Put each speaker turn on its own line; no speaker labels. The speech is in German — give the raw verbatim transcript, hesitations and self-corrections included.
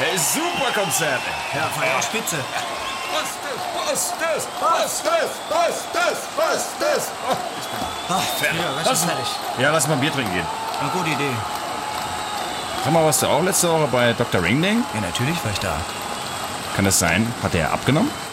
Hey, super Konzert.
Ja, war ja auch spitze.
Was das? Was das? Was das? Was das?
Ach, fertig. Ja,
Lass,
fertig.
ja, lass mal Bier trinken gehen.
Eine gute Idee.
Sag mal, warst du auch letzte Woche bei Doktor Ringling?
Ja, natürlich war ich da.
Kann das sein? Hat er abgenommen?